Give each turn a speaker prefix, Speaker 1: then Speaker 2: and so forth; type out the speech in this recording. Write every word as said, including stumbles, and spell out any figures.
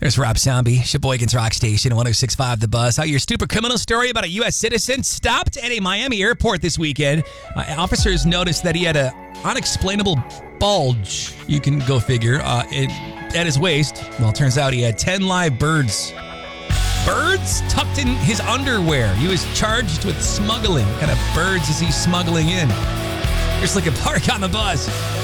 Speaker 1: There's Rob Zombie, Sheboygan's Rock Station, one oh six point five The Buzz. How your stupid criminal story about a U S citizen stopped at a Miami airport this weekend. Uh, officers noticed that he had a unexplainable bulge, you can go figure, uh, it, at his waist. Well, it turns out he had ten live birds. Birds tucked in his underwear. He was charged with smuggling. What kind of birds is he smuggling in? Here's Lincoln Park on The Buzz.